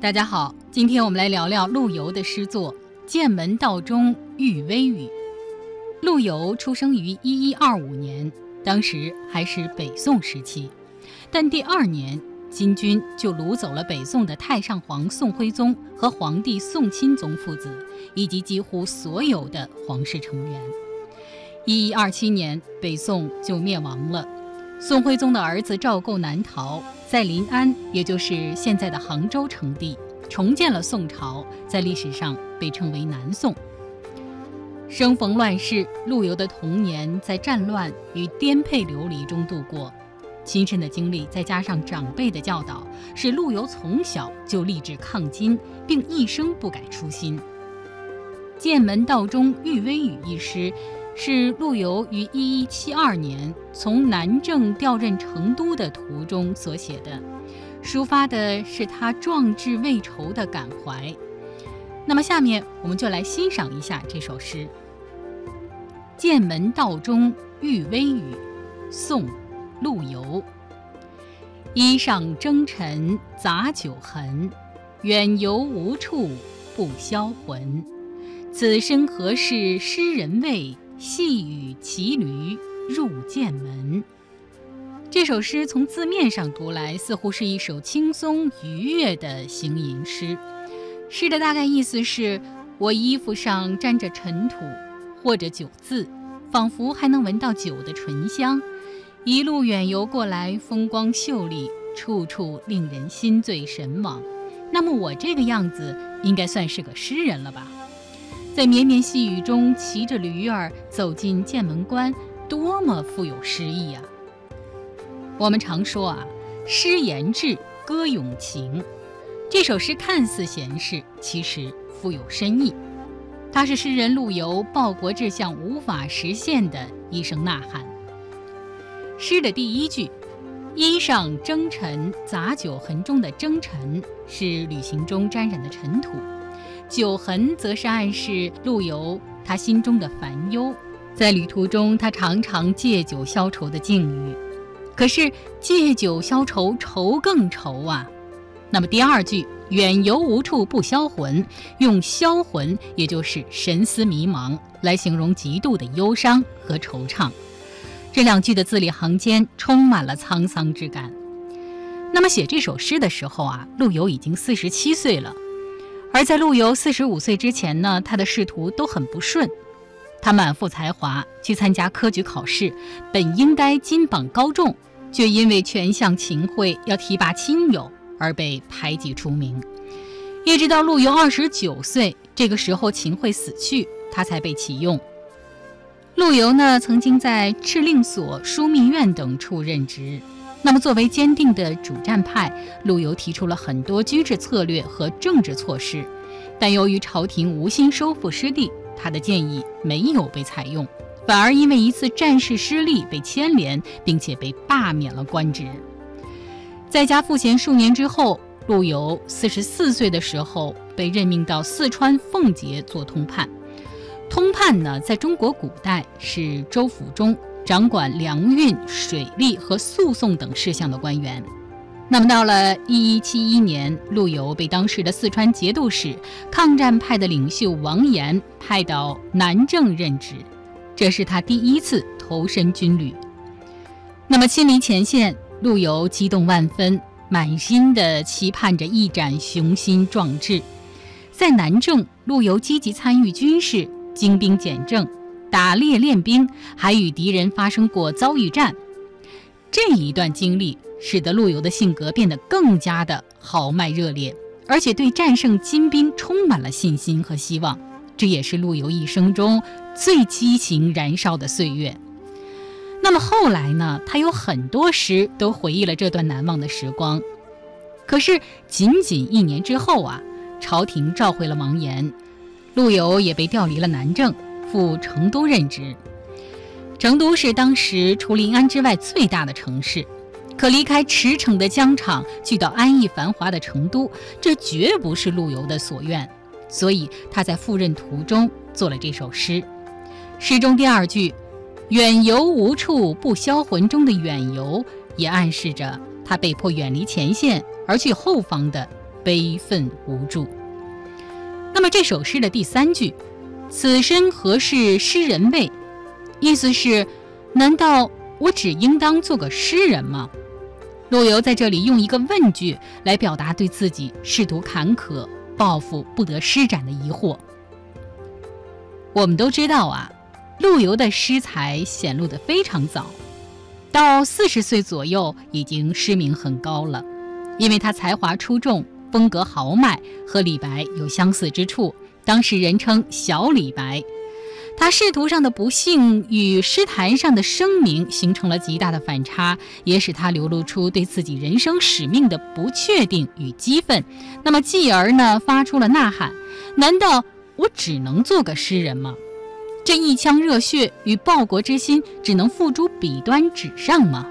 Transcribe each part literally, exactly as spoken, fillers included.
大家好，今天我们来聊聊陆游的诗作《剑门道中遇微雨》。陆游出生于一一二五年，当时还是北宋时期，但第二年金军就掳走了北宋的太上皇宋徽宗和皇帝宋钦宗父子，以及几乎所有的皇室成员。一一二七年，北宋就灭亡了。宋徽宗的儿子赵构南逃，在临安，也就是现在的杭州称帝，重建了宋朝，在历史上被称为南宋。生逢乱世，陆游的童年在战乱与颠沛流离中度过。亲身的经历再加上长辈的教导，使陆游从小就立志抗金，并一生不改初心。《剑门道中遇微雨》一诗是陆游于一一七二年从南郑调任成都的途中所写的，抒发的是他壮志未酬的感怀。那么下面我们就来欣赏一下这首诗《剑门道中遇微雨》，宋·陆游。衣上征尘杂酒痕，远游无处不销魂。此身何事诗人味，细雨骑驴入剑门。这首诗从字面上读来，似乎是一首轻松愉悦的行吟诗。诗的大概意思是，我衣服上沾着尘土或者酒渍，仿佛还能闻到酒的醇香。一路远游过来，风光秀丽，处处令人心醉神往。那么我这个样子应该算是个诗人了吧？在绵绵细雨中骑着驴儿走进剑门关，多么富有诗意啊！我们常说啊，诗言志，歌咏情。这首诗看似闲适，其实富有深意。它是诗人陆游报国志向无法实现的一声呐喊。诗的第一句，衣上征尘杂酒痕中的征尘是旅行中沾染的尘土，酒痕则是暗示陆游他心中的烦忧，在旅途中他常常借酒消愁的境遇。可是借酒消愁，愁更愁啊。那么第二句，远游无处不销魂，用销魂也就是神思迷茫来形容极度的忧伤和惆怅。这两句的字里行间充满了沧桑之感。那么写这首诗的时候啊，陆游已经四十七岁了。而在陆游四十五岁之前呢，他的仕途都很不顺。他满腹才华，去参加科举考试，本应该金榜高中，却因为权相秦桧要提拔亲友而被排挤出名。一直到陆游二十九岁，这个时候秦桧死去，他才被启用。陆游呢，曾经在敕令所、枢密院等处任职。那么作为坚定的主战派，陆游提出了很多军事策略和政治措施，但由于朝廷无心收复失地，他的建议没有被采用，反而因为一次战事失利被牵连，并且被罢免了官职。在家赋闲数年之后，陆游四十四岁的时候被任命到四川奉节做通判。通判呢，在中国古代是州府中掌管粮运、水利和诉讼等事项的官员。那么到了一一七一年，陆游被当时的四川节度使、抗战派的领袖王岩派到南郑任职，这是他第一次投身军旅。那么亲临前线，陆游激动万分，满心的期盼着一展雄心壮志。在南郑，陆游积极参与军事，精兵简政，打猎练兵，还与敌人发生过遭遇战。这一段经历使得陆游的性格变得更加的豪迈热烈，而且对战胜金兵充满了信心和希望。这也是陆游一生中最激情燃烧的岁月。那么后来呢，他有很多诗都回忆了这段难忘的时光。可是仅仅一年之后啊，朝廷召回了王岩，陆游也被调离了南郑，赴成都任职。成都是当时除临安之外最大的城市，可离开驰骋的疆场，去到安逸繁华的成都，这绝不是陆游的所愿。所以他在赴任途中做了这首诗。诗中第二句远游无处不销魂中的远游，也暗示着他被迫远离前线而去后方的悲愤无助。那么这首诗的第三句，此身何事诗人味，意思是，难道我只应当做个诗人吗？陆游在这里用一个问句来表达对自己仕途坎坷、抱负不得施展的疑惑。我们都知道啊，陆游的诗才显露得非常早，到四十岁左右已经诗名很高了，因为他才华出众，风格豪迈，和李白有相似之处，当时人称小李白。他仕途上的不幸与诗坛上的声名形成了极大的反差，也使他流露出对自己人生使命的不确定与激愤。那么继而呢，发出了呐喊：难道我只能做个诗人吗？这一腔热血与报国之心只能付诸笔端纸上吗？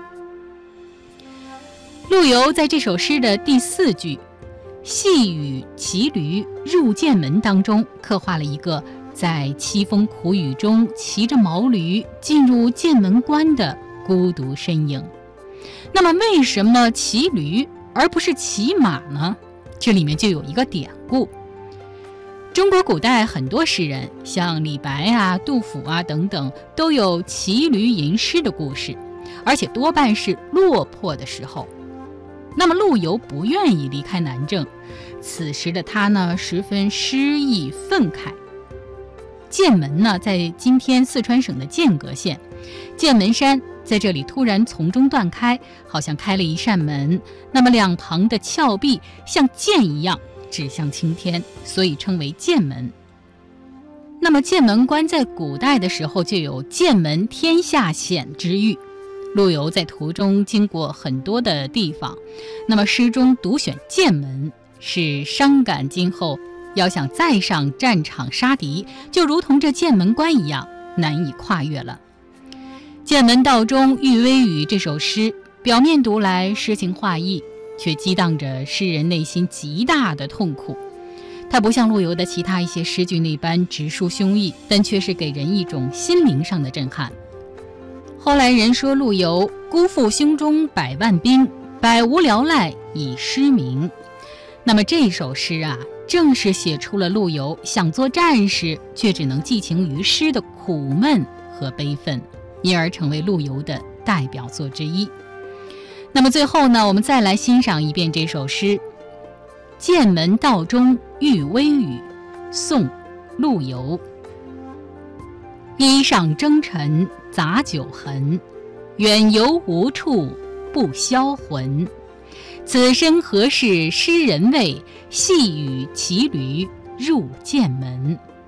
陆游在这首诗的第四句细雨骑驴入剑门当中，刻画了一个在凄风苦雨中骑着毛驴进入剑门关的孤独身影。那么为什么骑驴而不是骑马呢？这里面就有一个典故。中国古代很多诗人，像李白啊、杜甫啊等等，都有骑驴吟诗的故事，而且多半是落魄的时候。那么陆游不愿意离开南郑，此时的他呢，十分失意愤慨。剑门呢，在今天四川省的剑阁县，剑门山在这里突然从中断开，好像开了一扇门，那么两旁的峭壁像剑一样指向青天，所以称为剑门。那么剑门关在古代的时候就有剑门天下险之誉，陆游在途中经过很多的地方，那么诗中独选剑门，是伤感今后要想再上战场杀敌，就如同这剑门关一样难以跨越了。剑门道中遇微雨这首诗，表面读来诗情画意，却激荡着诗人内心极大的痛苦。它不像陆游的其他一些诗句那般直抒胸臆，但却是给人一种心灵上的震撼。后来人说陆游辜负胸中百万兵，百无聊赖以诗名。那么这首诗啊，正是写出了陆游想做战士却只能寄情于诗的苦闷和悲愤，因而成为陆游的代表作之一。那么最后呢，我们再来欣赏一遍这首诗：剑门道中遇微雨，宋·陆游。衣上征尘杂酒痕，远游无处不销魂。此身何事诗人味，细雨骑驴入剑门。